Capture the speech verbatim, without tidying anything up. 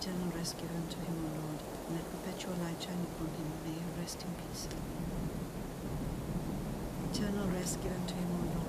Eternal rest give unto him, O Lord, and let perpetual light shine upon him. May he rest in peace. Eternal rest give unto him, O Lord,